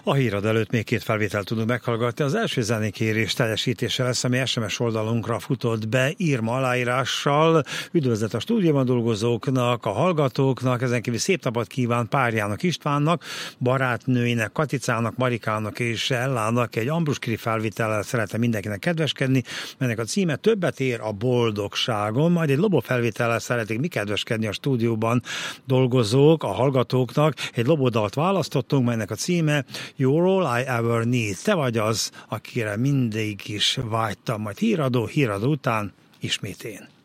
A hírad előtt még két felvételt tudunk meghallgatni. Az első zenekérés teljesítése lesz, ami SMS oldalunkra futott be írma aláírással. Üdvözlet a stúdióban dolgozóknak, a hallgatóknak, ezen kívül szép napot kíván párjának, Istvánnak, barátnőinek, Katicának, Marikának és Ellának egy Ambruskiri felvétellel szeretne mindenkinek kedveskedni, melynek a címe Többet ér a boldogságom. Majd egy Lobo felvétellel szeretnék mi kedveskedni a stúdióban dolgozók, a hallgatóknak. Egy Lobodalt választottunk, melynek a címe You're All I Ever Need. Te vagy az, akire mindig is vágytam. Majd híradó után ismét én.